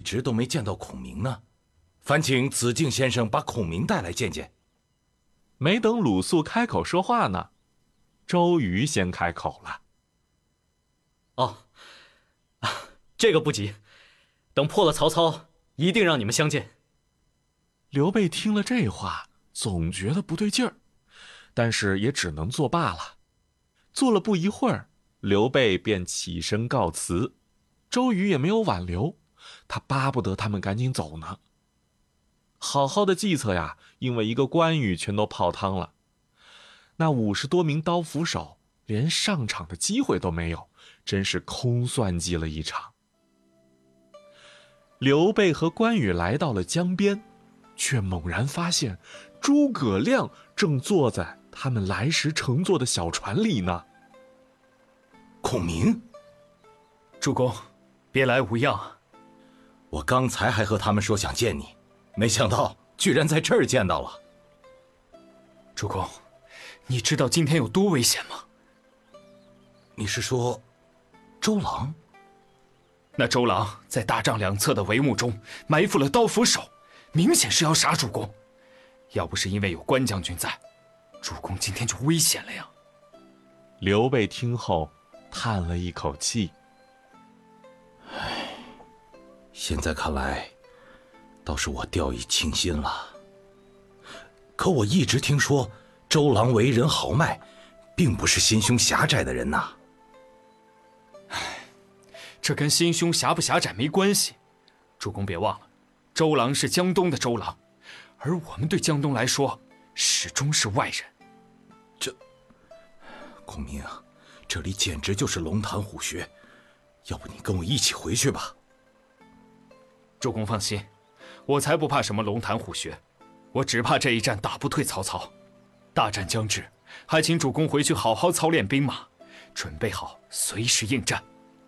直都没见到孔明呢，烦请子敬先生把孔明带来见见。 没等鲁肃开口说话呢，周瑜先开口了。 这个不急，等破了曹操，一定让你们相见。 刘备听了这话，总觉得不对劲儿，但是也只能作罢了。坐了不一会儿，刘备便起身告辞，周瑜也没有挽留，他巴不得他们赶紧走呢。好好的计策呀，因为一个关羽全都泡汤了。那50多名刀斧手连上场的机会都没有，真是空算计了一场。刘备和关羽来到了江边，却猛然发现诸葛亮正坐在他们来时乘坐的小船里呢。 孔明， 主公，别来无恙。 我刚才还和他们说想见你，没想到居然在这儿见到了。 主公，你知道今天有多危险吗？ 你是说周郎？ 那周郎在大帐两侧的帷幕中埋伏了刀斧手，明显是要杀主公。要不是因为有关将军在，主公今天就危险了呀。 刘备听后叹了一口气。 现在看来，倒是我掉以轻心了。可我一直听说周郎为人豪迈，并不是心胸狭窄的人呐。 这跟心胸狭不狭窄没关系。主公别忘了，周郎是江东的周郎，而我们对江东来说始终是外人。 孔明啊，这里简直就是龙潭虎穴，要不你跟我一起回去吧。 主公放心，我才不怕什么龙潭虎穴，我只怕这一战打不退曹操。大战将至，还请主公回去好好操练兵马，准备好随时应战。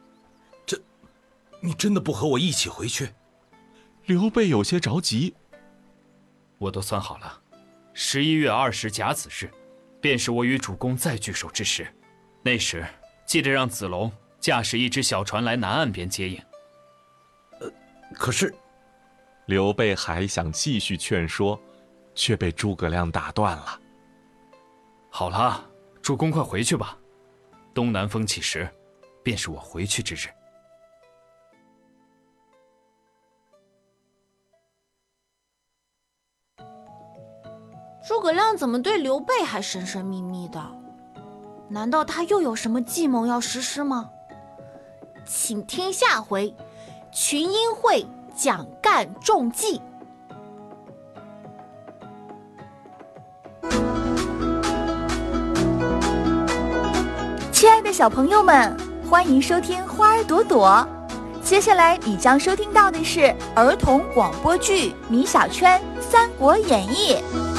你真的不和我一起回去？ 刘备有些着急。 我都算好了，11月20甲子日，便是我与主公再聚首之时。那时记得让子龙驾驶一只小船来南岸边接应。 可是， 刘备还想继续劝说，却被诸葛亮打断了。 好了，主公快回去吧，东南风起时，便是我回去之日。 诸葛亮怎么对刘备还神神秘秘的？难道他又有什么计谋要实施吗？请听下回群英会蒋干中计。 亲爱的小朋友们，欢迎收听花儿朵朵。接下来你将收听到的是儿童广播剧《米小圈三国演义》。